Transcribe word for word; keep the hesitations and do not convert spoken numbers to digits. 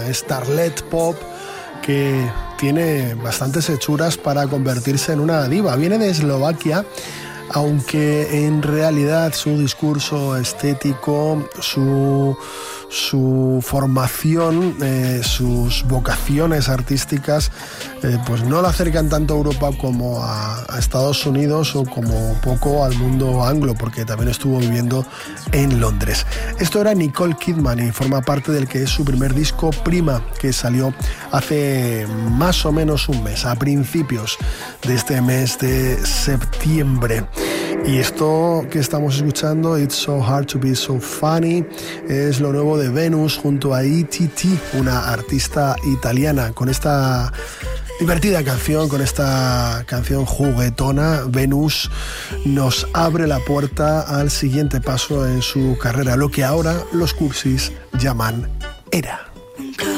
starlet pop que tiene bastantes hechuras para convertirse en una diva. Viene de Eslovaquia, aunque en realidad su discurso estético, su, su formación, eh, sus vocaciones artísticas, eh, pues no la acercan tanto a Europa como a, a Estados Unidos o como poco al mundo anglo, porque también estuvo viviendo en Londres. Esto era Nicole Kidman y forma parte del que es su primer disco, Prima, que salió hace más o menos un mes, a principios de este mes de septiembre. Y esto que estamos escuchando, It's So Hard to Be So Funny, es lo nuevo de Venus junto a E T T, una artista italiana. Con esta divertida canción, con esta canción juguetona, Venus nos abre la puerta al siguiente paso en su carrera, lo que ahora los cursis llaman era.